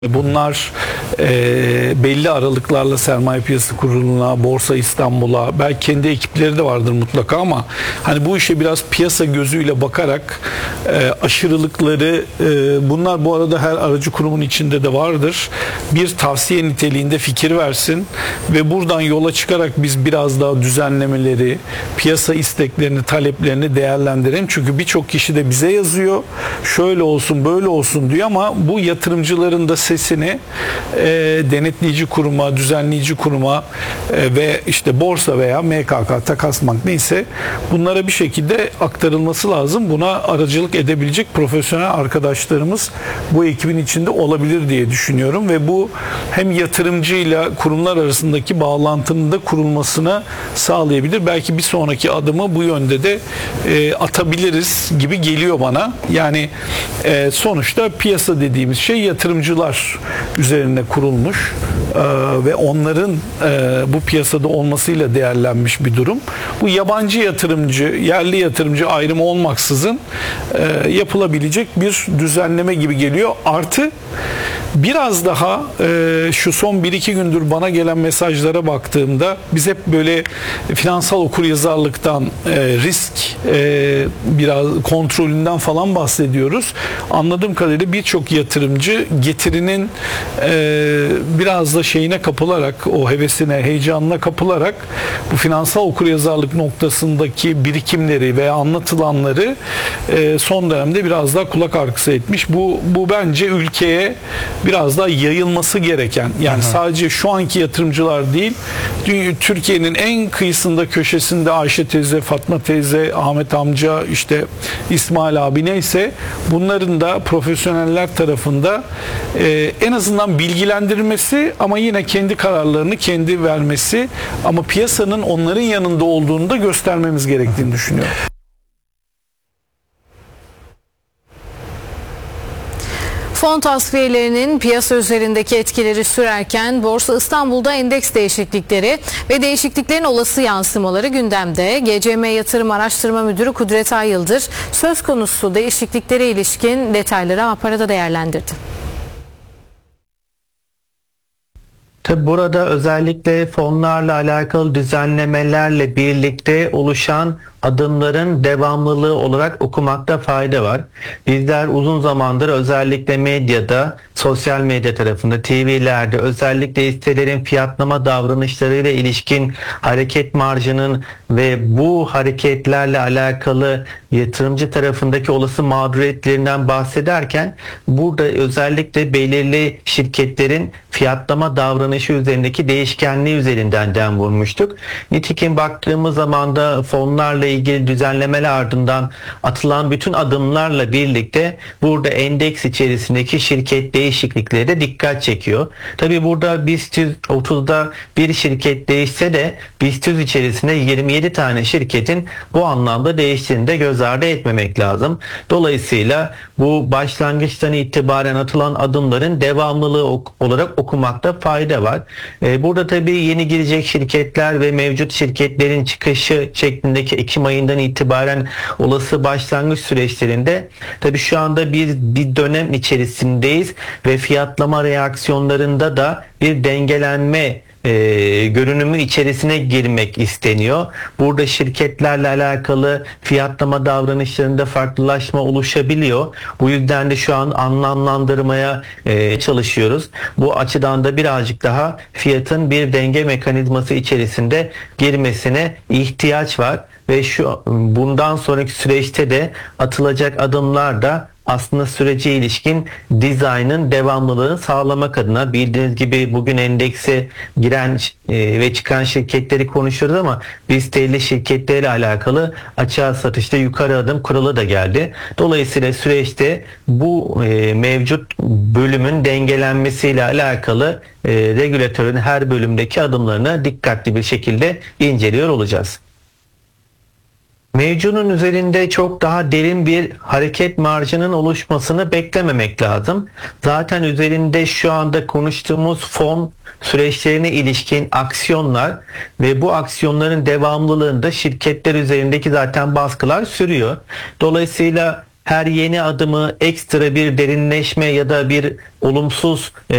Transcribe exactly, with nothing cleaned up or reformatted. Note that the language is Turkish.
Bunlar e, belli aralıklarla Sermaye Piyasası Kurulu'na, Borsa İstanbul'a, belki kendi ekipleri de vardır mutlaka ama hani bu işe biraz piyasa gözüyle bakarak e, aşırılıkları, e, bunlar bu arada her aracı kurumun içinde de vardır. Bir tavsiye niteliğinde fikir versin ve buradan yola çıkarak biz biraz daha düzenlemeleri, piyasa isteklerini, taleplerini değerlendirelim. Çünkü birçok kişi de bize yazıyor. Şöyle olsun, böyle olsun diyor ama bu yatırımcıların da sesini e, denetleyici kuruma, düzenleyici kuruma e, ve işte borsa veya M K K, takas bank neyse bunlara bir şekilde aktarılması lazım. Buna aracılık edebilecek profesyonel arkadaşlarımız bu ekibin içinde olabilir diye düşünüyorum ve bu hem yatırımcıyla kurumlar arasındaki bağlantının da kurulmasına sağlayabilir. Belki bir sonraki adımı bu yönde de e, atabiliriz gibi geliyor bana. Yani e, sonuçta piyasa dediğimiz şey yatırımcılar üzerine kurulmuş e, ve onların e, bu piyasada olmasıyla değerlenmiş bir durum. Bu yabancı yatırımcı, yerli yatırımcı ayrımı olmaksızın e, yapılabilecek bir düzenleme gibi geliyor. Artı biraz daha e, şu son bir iki gündür bana gelen mesajlara baktığımda biz hep böyle finansal okuryazarlıktan, e, risk e, biraz kontrolünden falan bahsediyoruz. Anladığım kadarıyla birçok yatırımcı getirinin e, biraz da şeyine kapılarak, o hevesine, heyecanına kapılarak bu finansal okuryazarlık noktasındaki birikimleri veya anlatılanları e, son dönemde biraz daha kulak arkası etmiş. Bu, bu bence ülkeye biraz daha yayılması gereken, yani Aha. sadece şu anki yatırımcılar değil, Türkiye'nin en kıyısında köşesinde Ayşe teyze, Fatma teyze, Ahmet amca, işte İsmail abi neyse bunların da profesyoneller tarafında e, en azından bilgilendirilmesi ama yine kendi kararlarını kendi vermesi ama piyasanın onların yanında olduğunu da göstermemiz gerektiğini düşünüyorum. Fon tasfiyelerinin piyasa üzerindeki etkileri sürerken Borsa İstanbul'da endeks değişiklikleri ve değişikliklerin olası yansımaları gündemde. G C M Yatırım Araştırma Müdürü Kudret Ayyıldır söz konusu değişikliklere ilişkin detayları Apara'da değerlendirdi. Tabi burada özellikle fonlarla alakalı düzenlemelerle birlikte oluşan adımların devamlılığı olarak okumakta fayda var. Bizler uzun zamandır özellikle medyada, sosyal medya tarafında, T V'lerde özellikle hisselerin fiyatlama davranışlarıyla ilişkin hareket marjının ve bu hareketlerle alakalı yatırımcı tarafındaki olası mağduriyetlerinden bahsederken burada özellikle belirli şirketlerin fiyatlama davranışı üzerindeki değişkenliği üzerinden dem vurmuştuk. Nitekim baktığımız zaman da fonlarla ilgili düzenlemeler ardından atılan bütün adımlarla birlikte burada endeks içerisindeki şirket değişiklikleri de dikkat çekiyor. Tabi burada BIST otuzda bir şirket değişse de BIST yüz içerisinde yirmi yedi tane şirketin bu anlamda değiştiğini de göz ardı etmemek lazım. Dolayısıyla bu başlangıçtan itibaren atılan adımların devamlılığı ok- olarak okumakta fayda var. Ee, burada tabii yeni girecek şirketler ve mevcut şirketlerin çıkışı şeklindeki Ekim ayından itibaren olası başlangıç süreçlerinde tabii şu anda bir, bir dönem içerisindeyiz ve fiyatlama reaksiyonlarında da bir dengelenme E, görünümü içerisine girmek isteniyor. Burada şirketlerle alakalı fiyatlama davranışlarında farklılaşma oluşabiliyor. Bu yüzden de şu an anlamlandırmaya e, çalışıyoruz. Bu açıdan da birazcık daha fiyatın bir denge mekanizması içerisinde girmesine ihtiyaç var ve şu bundan sonraki süreçte de atılacak adımlar da aslında sürece ilişkin dizaynın devamlılığını sağlamak adına, bildiğiniz gibi bugün endekse giren e, ve çıkan şirketleri konuşuyoruz ama BIST elli şirketleriyle alakalı açığa satışta yukarı adım kuralı da geldi. Dolayısıyla süreçte bu e, mevcut bölümün dengelenmesiyle alakalı e, regülatörün her bölümdeki adımlarını dikkatli bir şekilde inceliyor olacağız. Mevcunun üzerinde çok daha derin bir hareket marjının oluşmasını beklememek lazım. Zaten üzerinde şu anda konuştuğumuz fon süreçlerine ilişkin aksiyonlar ve bu aksiyonların devamlılığında şirketler üzerindeki zaten baskılar sürüyor. Dolayısıyla her yeni adımı ekstra bir derinleşme ya da bir olumsuz